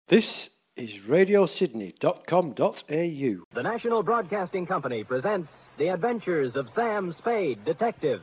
This is radiosydney.com.au. The National Broadcasting Company presents The Adventures of Sam Spade, Detective.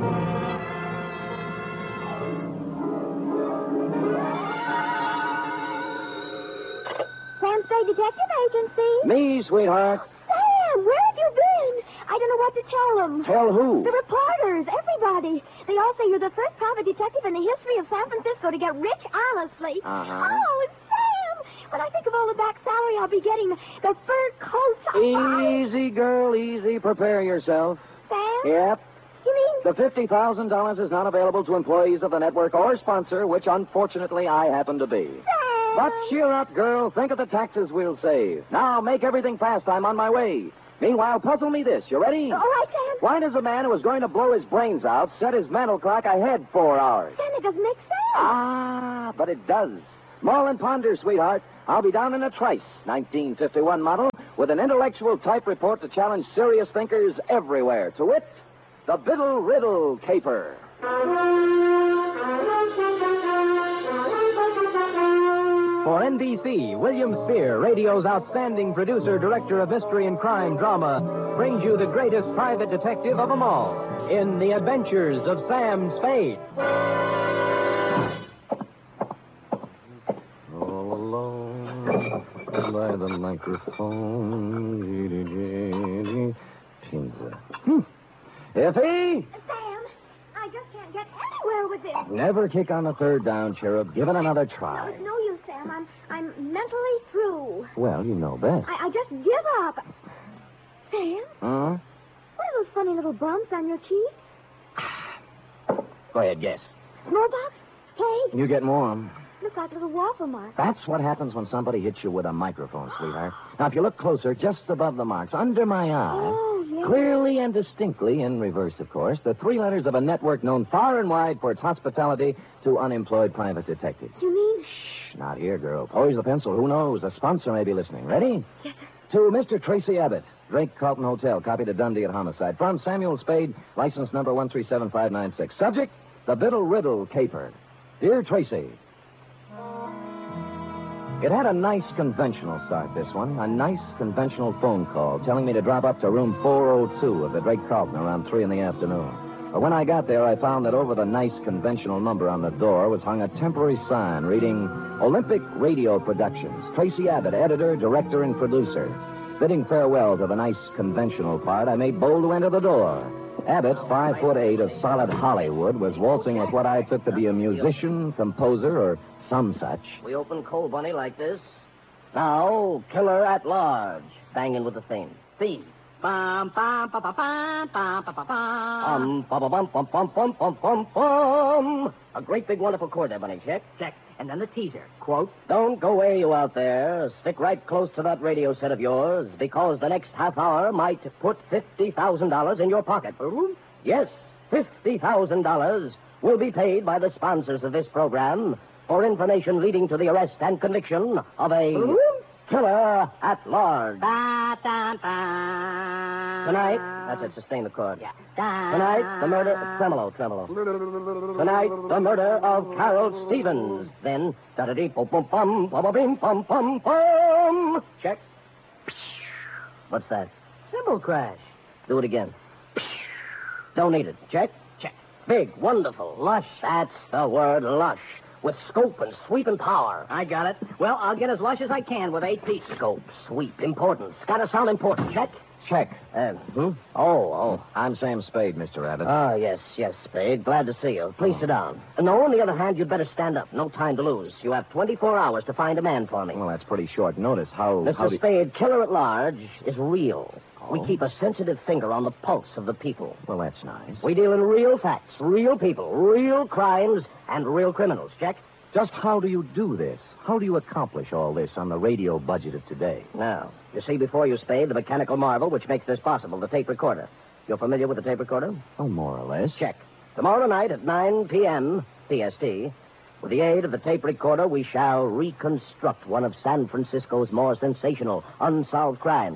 Sam Spade Detective Agency. Me, sweetheart. Sam, where have you been? I don't know what to tell them. Tell who? The reporters, everybody. They all say you're the first private detective in the history of San Francisco to get rich honestly. Uh-huh. Oh, Sam! When I think of all the back salary I'll be getting, the fur coats Easy, girl, easy. Prepare yourself. Sam? Yep. You mean... The $50,000 is not available to employees of the network or sponsor, which unfortunately I happen to be. Sam! But cheer up, girl. Think of the taxes we'll save. Now, make everything fast. I'm on my way. Meanwhile, puzzle me this. You ready? All right, Sam. Why does a man who is going to blow his brains out set his mental clock ahead 4 hours? Sam, it doesn't make sense. Ah, but it does. Mull and ponder, sweetheart. I'll be down in a trice, 1951 model, with an intellectual type report to challenge serious thinkers everywhere. To wit, the Biddle Riddle Caper. For NBC, William Spear, radio's outstanding producer, director of mystery and crime drama, brings you the greatest private detective of them all in The Adventures of Sam Spade. All alone by the microphone. Pizza. Iffy? Sam, I just can't get anywhere with this. Never kick on the third down, Cherub. Give it another No, try. it's no use, Sam. I'm mentally through. Well, you know best. I just give up. Sam, Huh? what are those funny little bumps on your cheek? Go ahead, guess. Smallpox? Plague? You get more. Look like little waffle marks. That's what happens when somebody hits you with a microphone, sweetheart. Now, if you look closer, just above the marks, under my eye, Oh, yes. clearly and distinctly, in reverse, of course, the 3 letters of a network known far and wide for its hospitality to unemployed private detectives. You mean? Shh, not here, girl. Poise the pencil. Who knows? A sponsor may be listening. Ready? Yes, sir. To Mr. Tracy Abbott, Drake Carlton Hotel, copy to Dundee at Homicide. From Samuel Spade, license number 137596. Subject, the Biddle Riddle Caper. Dear Tracy, it had a nice conventional start, this one. A nice conventional phone call telling me to drop up to room 402 of the Drake Carlton around 3 in the afternoon. But when I got there, I found that over the nice conventional number on the door was hung a temporary sign reading Olympic Radio Productions. Tracy Abbott, editor, director, and producer. Bidding farewell to the nice conventional part, I made bold to enter the door. Abbott, 5'8" of solid Hollywood, was waltzing with what I took to be a musician, composer, or some such. We open Coal Bunny like this. Now, Killer at Large. Banging with the theme. Theme. Bum, bum, bum, bum, bum, bum, bum, bum, bum, bum, bum, bum, bum, bum, bum, bum. A great big wonderful chord there, Bunny. Check. Check. And then the teaser. Quote. Don't go away, you out there. Stick right close to that radio set of yours, because the next half hour might put $50,000 in your pocket. Yes, $50,000 will be paid by the sponsors of this program for information leading to the arrest and conviction of a killer at large. Tonight, that's it, sustain the chord. Yeah. Tonight, the murder, tremolo. Tonight, the murder of Carol Stevens. Then, da-da-dee-bum-bum-bum-bum-bum-bum. Check. What's that? Cymbal crash. Do it again. Don't need it. Check. Check. Big, wonderful, lush. That's the word, lush. With scope and sweep and power. I got it. Well, I'll get as lush as I can with 8 pieces. Scope, sweep, importance. Gotta sound important. Check. Check. Oh, I'm Sam Spade, Mr. Abbott. Ah, yes, Spade. Glad to see you. Please sit down. No, on the other hand, you'd better stand up. No time to lose. You have 24 hours to find a man for me. Well, that's pretty short notice. Mr. Spade, Killer at Large is real. Oh? We keep a sensitive finger on the pulse of the people. Well, that's nice. We deal in real facts, real people, real crimes, and real criminals. Check? Just how do you do this? How do you accomplish all this on the radio budget of today? Now, you see before you, Spade, the mechanical marvel which makes this possible, the tape recorder. You're familiar with the tape recorder? Oh, more or less. Check. Tomorrow night at 9 p.m. PST, with the aid of the tape recorder, we shall reconstruct one of San Francisco's more sensational unsolved crimes.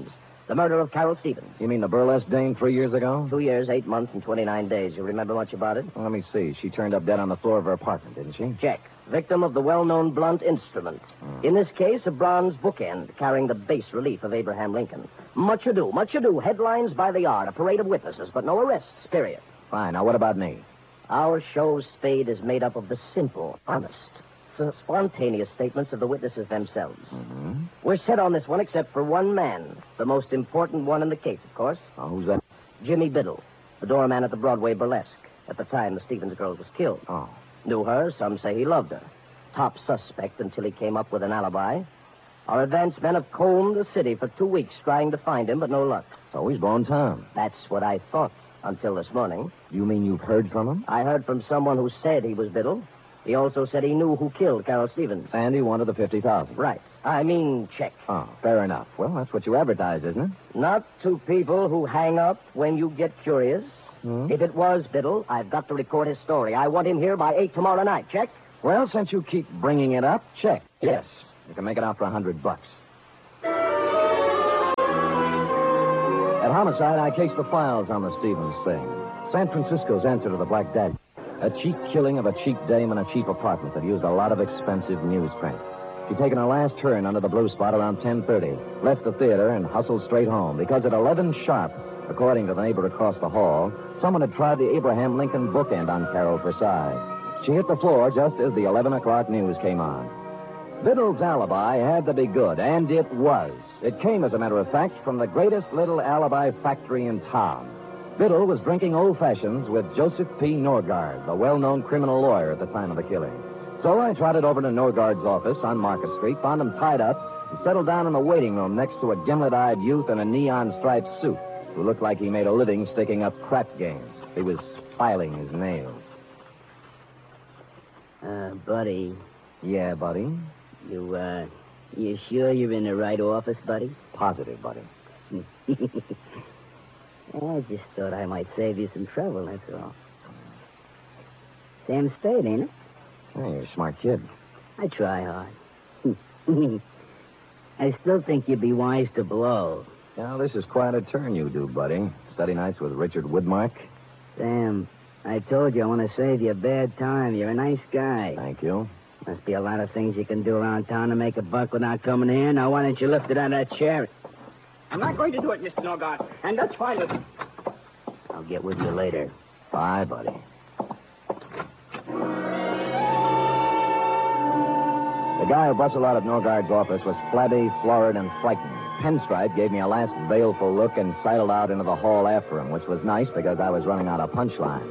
The murder of Carol Stevens. You mean the burlesque dame 3 years ago? 2 years, 8 months, and 29 days. You remember much about it? Well, let me see. She turned up dead on the floor of her apartment, didn't she? Check. Victim of the well-known blunt instrument. In this case, a bronze bookend carrying the bas relief of Abraham Lincoln. Much ado. Headlines by the yard. A parade of witnesses, but no arrests, period. Fine. Now, what about me? Our show's Spade is made up of the simple, honest, spontaneous statements of the witnesses themselves. Mm-hmm. We're set on this one except for one man. The most important one in the case, of course. Oh, who's that? Jimmy Biddle, the doorman at the Broadway Burlesque. At the time the Stevens girl was killed. Oh. Knew her, some say he loved her. Top suspect until he came up with an alibi. Our advance men have combed the city for 2 weeks trying to find him, but no luck. So he's blown town. That's what I thought until this morning. You mean you've heard from him? I heard from someone who said he was Biddle. He also said he knew who killed Carol Stevens. And he wanted the $50,000. Right. I mean, check. Oh, fair enough. Well, that's what you advertise, isn't it? Not to people who hang up when you get curious. Hmm? If it was Biddle, I've got to record his story. I want him here by 8 tomorrow night. Check? Well, since you keep bringing it up, check. Yes. You can make it out for $100. At Homicide, I cased the files on the Stevens thing. San Francisco's answer to the Black Dagger. A cheap killing of a cheap dame in a cheap apartment that used a lot of expensive newsprint. She'd taken her last turn under the blue spot around 10:30, left the theater, and hustled straight home because at 11 sharp, according to the neighbor across the hall, someone had tried the Abraham Lincoln bookend on Carol for size. She hit the floor just as the 11 o'clock news came on. Biddle's alibi had to be good, and it was. It came, as a matter of fact, from the greatest little alibi factory in town. Biddle was drinking old fashions with Joseph P. Norgard, the well-known criminal lawyer at the time of the killing. So I trotted over to Norgard's office on Market Street, found him tied up, and settled down in the waiting room next to a gimlet-eyed youth in a neon-striped suit who looked like he made a living sticking up crap games. He was filing his nails. Buddy. Yeah, buddy? You sure you're in the right office, buddy? Positive, buddy. I just thought I might save you some trouble, that's all. Sam Spade, ain't it? Hey, you're a smart kid. I try hard. I still think you'd be wise to blow. Now, this is quite a turn you do, buddy. Study nights with Richard Woodmark. Sam, I told you I want to save you a bad time. You're a nice guy. Thank you. Must be a lot of things you can do around town to make a buck without coming here. Now, why don't you lift it out of that chair? I'm not going to do it, Mr. Norgard. And that's fine with me. I'll get with you later. Bye, buddy. The guy who bustled out of Norgard's office was flabby, florid, and frightened. Pinstripe gave me a last baleful look and sidled out into the hall after him, which was nice because I was running out of punchlines.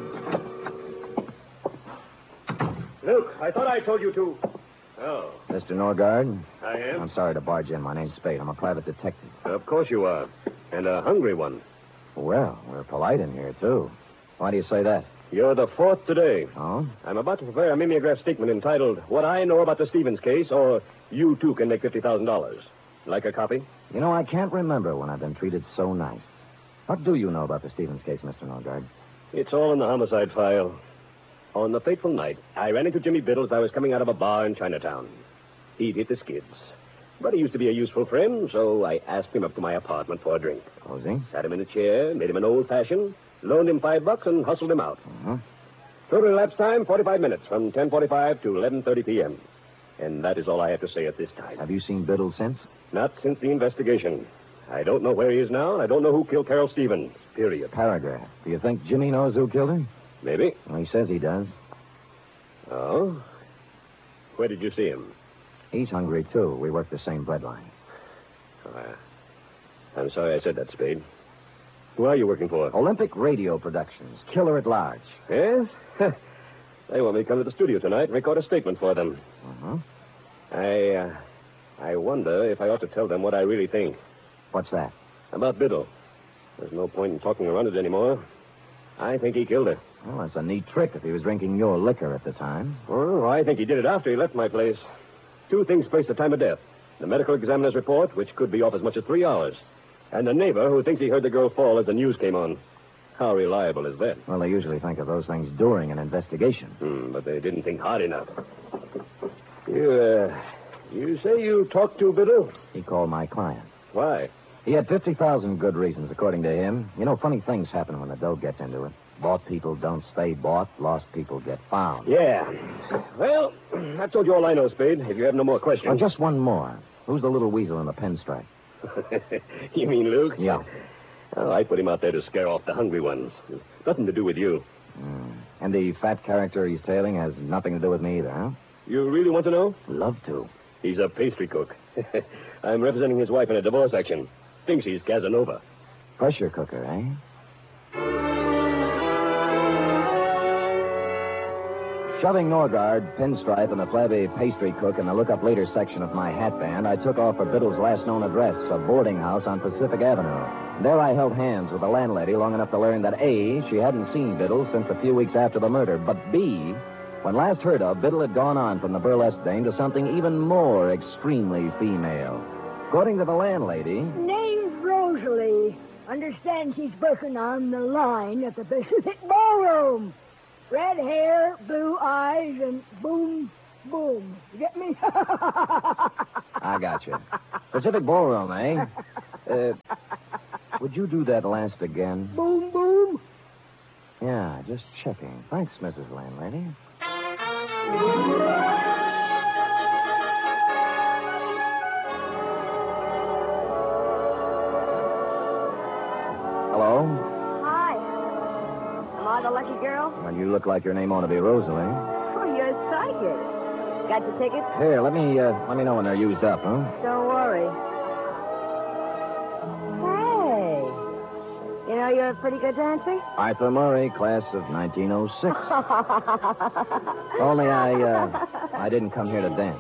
Luke, I thought I told you to. Oh, Mr. Norgard? I am? I'm sorry to barge in. My name's Spade. I'm a private detective. Of course you are. And a hungry one. Well, we're polite in here, too. Why do you say that? You're the fourth today. Oh? I'm about to prepare a mimeograph statement entitled, What I Know About the Stevens Case, or You Too Can Make $50,000. Like a copy? You know, I can't remember when I've been treated so nice. What do you know about the Stevens case, Mr. Norgard? It's all in the homicide file. On the fateful night, I ran into Jimmy Biddle as I was coming out of a bar in Chinatown. He'd hit the skids. But he used to be a useful friend, so I asked him up to my apartment for a drink. Cozy? Sat him in a chair, made him an old-fashioned, loaned him $5, and hustled him out. Uh-huh. Total elapsed time, 45 minutes, from 10:45 to 11:30 p.m. And that is all I have to say at this time. Have you seen Biddle since? Not since the investigation. I don't know where he is now, and I don't know who killed Carol Stevens. Period. Paragraph. Do you think Jimmy knows who killed her? Maybe. Well, he says he does. Oh? Where did you see him? He's hungry, too. We work the same breadline. Oh, I'm sorry I said that, Spade. Who are you working for? Olympic Radio Productions. Killer at Large. Yes? They want me to come to the studio tonight and record a statement for them. Uh-huh. I wonder if I ought to tell them what I really think. What's that? About Biddle. There's no point in talking around it anymore. I think he killed her. Well, that's a neat trick if he was drinking your liquor at the time. Oh, I think he did it after he left my place. Two things place the time of death. The medical examiner's report, which could be off as much as 3 hours. And the neighbor who thinks he heard the girl fall as the news came on. How reliable is that? Well, they usually think of those things during an investigation. But they didn't think hard enough. You say you talked to Biddle? He called my client. Why? He had 50,000 good reasons, according to him. You know, funny things happen when the dough gets into it. Bought people don't stay bought. Lost people get found. Yeah. Well, I've told you all I know, Spade. If you have no more questions. Oh, just one more. Who's the little weasel in the pinstripe? You mean Luke? Yeah. Oh, I put him out there to scare off the hungry ones. Nothing to do with you. And the fat character he's tailing has nothing to do with me either, huh? You really want to know? Love to. He's a pastry cook. I'm representing his wife in a divorce action. Thinks he's Casanova. Pressure cooker, eh? Shoving Norgard, Pinstripe, and the flabby pastry cook in the look-up later section of my hat band, I took off for Biddle's last known address, a boarding house on Pacific Avenue. There I held hands with the landlady long enough to learn that, A, she hadn't seen Biddle since a few weeks after the murder, but B, when last heard of, Biddle had gone on from the burlesque dame to something even more extremely female. According to the landlady... Name's Rosalie. Understand she's working on the line at the Pacific Ballroom. Red hair, blue eyes, and boom, boom. You get me? I got you. Pacific Ballroom, eh? Would you do that last again? Boom, boom. Yeah, just checking. Thanks, Mrs. Landlady. Hello? Hi. Am I the lucky girl? Well, you look like your name ought to be Rosalie. Oh, you're psychic. Got your tickets? Here, let me know when they're used up, huh? Don't worry. Hey. You know you're a pretty good dancer? Arthur Murray, class of 1906. Only I didn't come here to dance.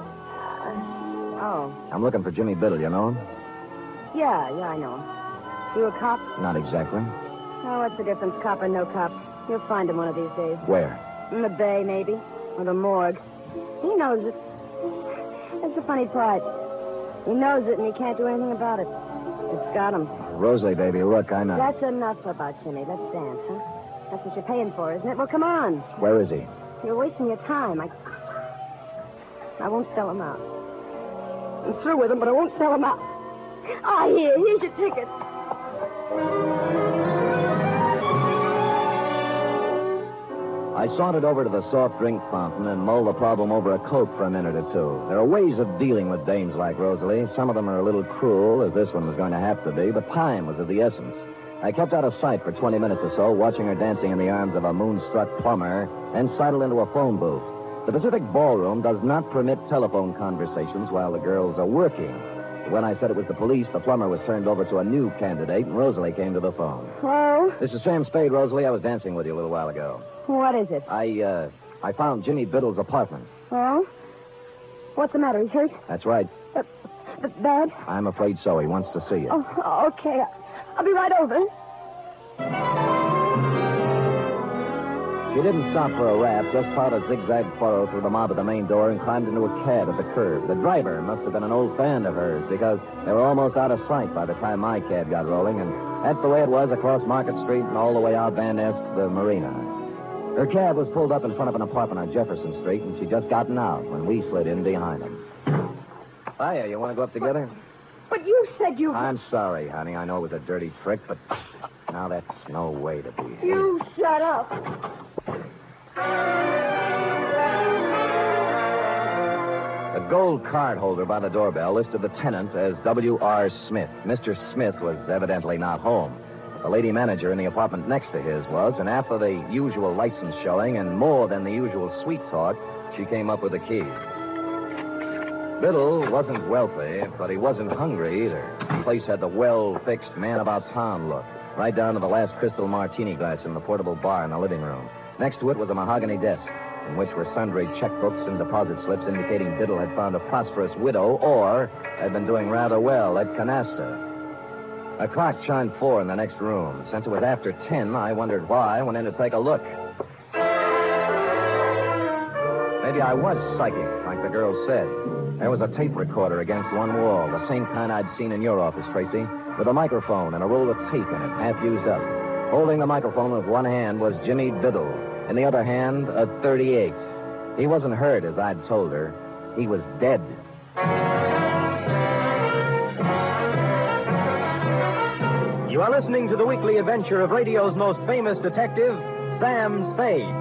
Oh. I'm looking for Jimmy Biddle, you know him? Yeah, I know him. You a cop? Not exactly. Oh, what's the difference, cop or no cop? You'll find him one of these days. Where? In the bay, maybe. Or the morgue. He knows it. That's the funny part. He knows it, and he can't do anything about it. It's got him. Rosalie, baby, look, I'm not... That's enough about Jimmy. Let's dance, huh? That's what you're paying for, isn't it? Well, come on. Where is he? You're wasting your time. I won't sell him out. I'm through with him, but I won't sell him out. Ah, here's your ticket. I sauntered over to the soft drink fountain and mulled the problem over a Coke for a minute or two. There are ways of dealing with dames like Rosalie. Some of them are a little cruel, as this one was going to have to be, but time was of the essence. I kept out of sight for 20 minutes or so, watching her dancing in the arms of a moonstruck plumber, and sidled into a phone booth. The Pacific Ballroom does not permit telephone conversations while the girls are working. When I said it was the police, the plumber was turned over to a new candidate, and Rosalie came to the phone. Hello? This is Sam Spade, Rosalie. I was dancing with you a little while ago. What is it? I found Jimmy Biddle's apartment. Oh? What's the matter? He's hurt? That's right. Bad? I'm afraid so. He wants to see you. Oh, okay. I'll be right over. She didn't stop for a rap, just plowed a zigzag furrow through the mob at the main door and climbed into a cab at the curb. The driver must have been an old fan of hers because they were almost out of sight by the time my cab got rolling, and that's the way it was across Market Street and all the way out Van Ness to the marina. Her cab was pulled up in front of an apartment on Jefferson Street, and she'd just gotten out when we slid in behind them. Hiya, you want to go up together? But you said you... I'm sorry, honey. I know it was a dirty trick, but now that's no way to be. You shut up. The gold card holder by the doorbell listed the tenant as W.R. Smith. Mr. Smith was evidently not home. The lady manager in the apartment next to his was, and after the usual license showing and more than the usual sweet talk, she came up with the key. Biddle wasn't wealthy, but he wasn't hungry either. The place had the well-fixed, man-about-town look, right down to the last crystal martini glass in the portable bar in the living room. Next to it was a mahogany desk, in which were sundry checkbooks and deposit slips indicating Biddle had found a prosperous widow or had been doing rather well at canasta. A clock chimed 4 in the next room. Since it was after 10, I wondered why I went in to take a look. Maybe I was psychic, like the girl said. There was a tape recorder against one wall, the same kind I'd seen in your office, Tracy, with a microphone and a roll of tape in it, half used up. Holding the microphone with one hand was Jimmy Biddle. In the other hand, a .38. He wasn't hurt, as I'd told her. He was dead. You are listening to the weekly adventure of radio's most famous detective, Sam Spade.